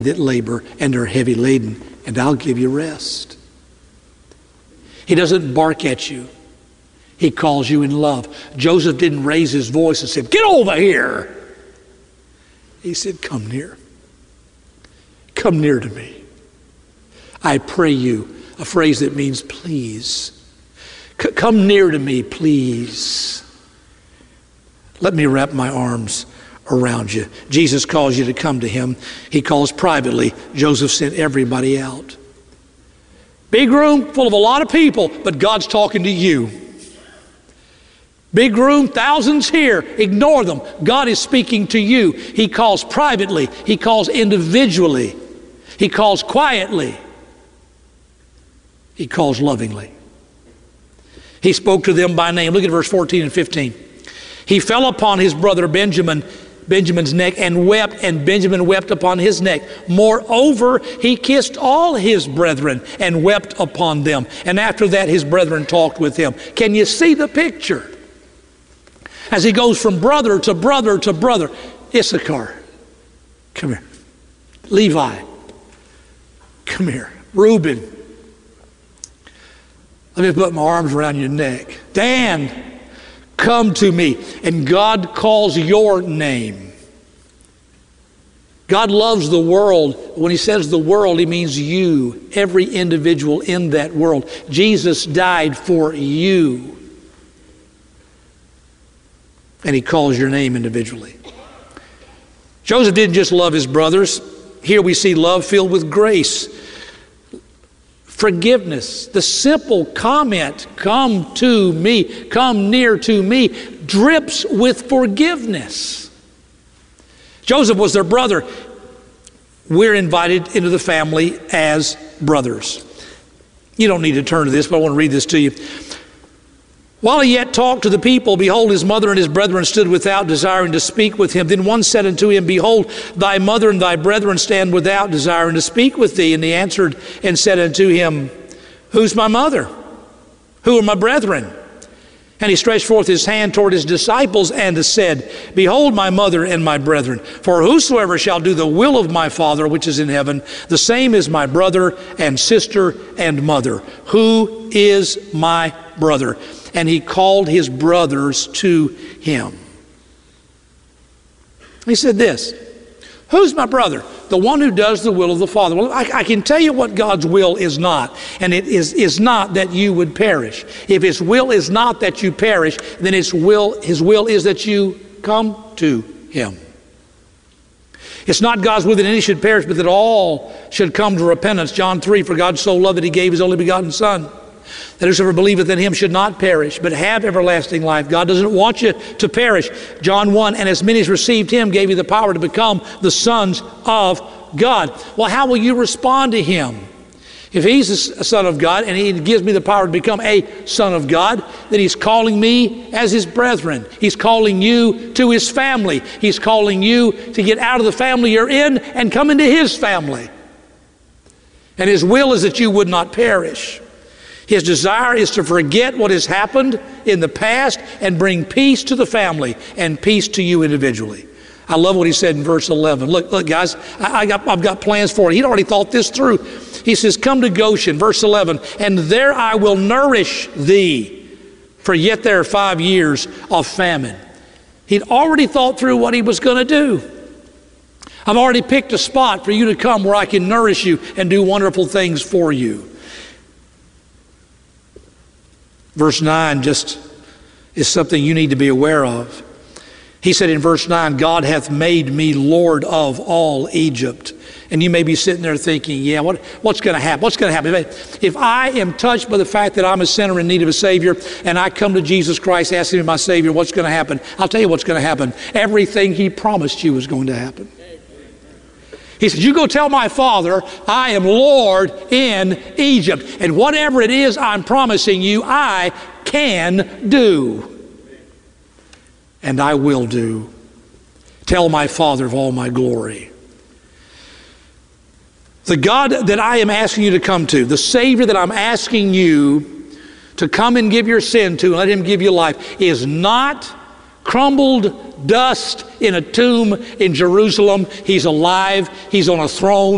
that labor and are heavy laden, and I'll give you rest. He doesn't bark at you. He calls you in love. Joseph didn't raise his voice and said, "Get over here." He said, "Come near. Come near to me. I pray you," a phrase that means please. Come near to me, please. Let me wrap my arms around you. Jesus calls you to come to him. He calls privately. Joseph sent everybody out. Big room full of a lot of people, but God's talking to you. Big room, thousands here. Ignore them. God is speaking to you. He calls privately. He calls individually. He calls quietly. He calls lovingly. He spoke to them by name. Look at verse 14 and 15. He fell upon his brother Benjamin's neck and wept, and Benjamin wept upon his neck. Moreover, he kissed all his brethren and wept upon them. And after that, his brethren talked with him. Can you see the picture? As he goes from brother to brother to brother. Issachar, come here. Levi, come here. Reuben, let me put my arms around your neck. Dan, come to me. And God calls your name. God loves the world. When he says the world, he means you, every individual in that world. Jesus died for you. And he calls your name individually. Joseph didn't just love his brothers. Here we see love filled with grace. Forgiveness. The simple comment, "Come to me, come near to me," drips with forgiveness. Joseph was their brother. We're invited into the family as brothers. You don't need to turn to this, but I want to read this to you. While he yet talked to the people, behold, his mother and his brethren stood without, desiring to speak with him. Then one said unto him, "Behold, thy mother and thy brethren stand without, desiring to speak with thee." And he answered and said unto him, "Who's my mother? Who are my brethren?" And he stretched forth his hand toward his disciples and said, "Behold my mother and my brethren. For whosoever shall do the will of my Father which is in heaven, the same is my brother and sister and mother." Who is my brother? And he called his brothers to him. He said this, "Who's my brother?" The one who does the will of the Father. Well, I can tell you what God's will is not. And it is not that you would perish. If his will is not that you perish, then his will is that you come to him. It's not God's will that any should perish, but that all should come to repentance. John 3, "For God so loved that he gave his only begotten Son, that whosoever believeth in him should not perish, but have everlasting life." God doesn't want you to perish. John 1, "And as many as received him gave you the power to become the sons of God." Well, how will you respond to him? If he's a son of God and he gives me the power to become a son of God, then he's calling me as his brethren. He's calling you to his family. He's calling you to get out of the family you're in and come into his family. And his will is that you would not perish. His desire is to forget what has happened in the past and bring peace to the family and peace to you individually. I love what he said in verse 11. Look, guys, I've got plans for it. He'd already thought this through. He says, "Come to Goshen," verse 11, "and there I will nourish thee, for yet there are 5 years of famine." He'd already thought through what he was going to do. I've already picked a spot for you to come where I can nourish you and do wonderful things for you. Verse 9 just is something you need to be aware of. He said in verse 9, "God hath made me Lord of all Egypt." And you may be sitting there thinking, yeah, what's going to happen? What's going to happen? If I am touched by the fact that I'm a sinner in need of a Savior and I come to Jesus Christ asking him to be my Savior, what's going to happen? I'll tell you what's going to happen. Everything he promised you is going to happen. He said, "You go tell my father, I am Lord in Egypt. And whatever it is I'm promising you, I can do. And I will do. Tell my Father of all my glory." The God that I am asking you to come to, the Savior that I'm asking you to come and give your sin to and let him give you life, is not crumbled dust in a tomb in Jerusalem. He's alive. He's on a throne.